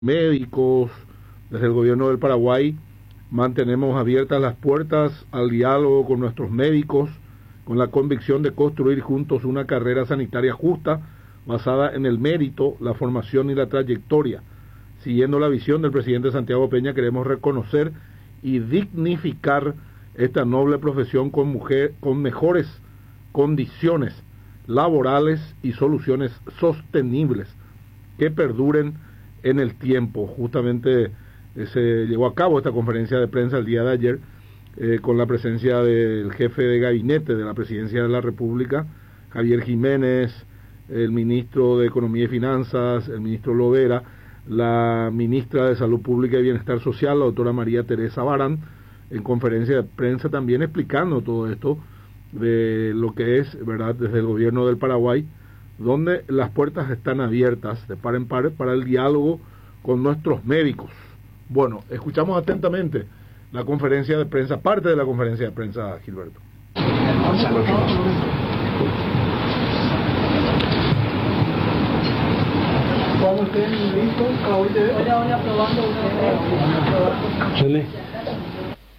médicos, desde el gobierno del Paraguay, mantenemos abiertas las puertas al diálogo con nuestros médicos, con la convicción de construir juntos una carrera sanitaria justa, basada en el mérito, la formación y la trayectoria. Siguiendo la visión del presidente Santiago Peña, queremos reconocer y dignificar esta noble profesión con mejores condiciones laborales y soluciones sostenibles que perduren en el tiempo. Justamente se llevó a cabo esta conferencia de prensa el día de ayer con la presencia del jefe de gabinete de la Presidencia de la República, Javier Jiménez, el ministro de Economía y Finanzas, el ministro Lovera, la ministra de Salud Pública y Bienestar Social, la doctora María Teresa Barán, en conferencia de prensa también explicando todo esto de lo que es, ¿verdad?, desde el gobierno del Paraguay, donde las puertas están abiertas de par en par para el diálogo con nuestros médicos. Bueno, escuchamos atentamente la conferencia de prensa, parte de la conferencia de prensa, Gilberto. Cuando estén listos, hoy aprobando una